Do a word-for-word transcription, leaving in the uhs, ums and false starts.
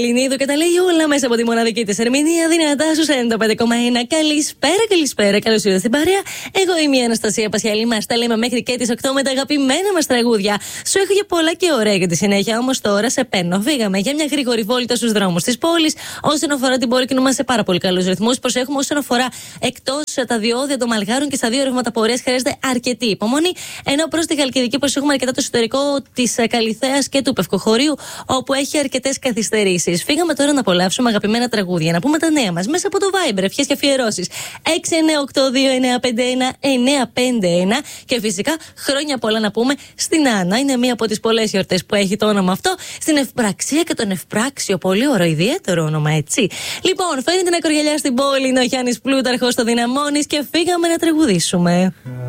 Ελληνίδου και τα λέει όλα μέσα από τη μοναδική της ερμηνεία. Δυνατά στους ενενήντα πέντε κόμμα ένα. Καλησπέρα, καλησπέρα. Καλώς ήρθατε στην παρέα. Εγώ είμαι η Αναστασία Πασιαλή. Μας τα λέμε μέχρι και τις οκτώ με τα αγαπημένα μας τραγούδια. Σου έχω για πολλά και ωραία για τη συνέχεια. Όμως τώρα σε παίρνω. Φύγαμε για μια γρήγορη βόλτα στους δρόμους της πόλης. Όσον αφορά την πόλη, κινούμαστε σε πάρα πολύ καλούς ρυθμούς. Προσέχουμε όσον αφορά εκτός τα διόδια των Μαλγάρων και στα δύο ρεύματα πορείας χρειάζεται αρκετή υπομονή. Ενώ προς τη Χαλκιδική προσέχουμε αρκετά το εσωτερικό της Καλιθέας και του Πευκοχωρίου, όπου έχει αρκετές καθυστερήσεις. Φύγαμε τώρα να απολαύσουμε αγαπημένα τραγούδια, να πούμε τα νέα μας μέσα από το Viber, ευχές και αφιερώσεις. έξι εννιά οκτώ δύο εννιά πέντε ένα εννιά πέντε ένα. Και φυσικά χρόνια πολλά να πούμε στην Άννα. Είναι μία από τις πολλές γιορτές που έχει το όνομα αυτό. Στην Ευπραξία και τον Ευπράξιο. Πολύ ωραίο, ιδιαίτερο όνομα, έτσι. Λοιπόν, φέρνει την ακρογελιά στην πόλη. Είναι ο Γιάννης Πλούταρχος, το δυναμώνεις και φύγαμε να τραγουδήσουμε.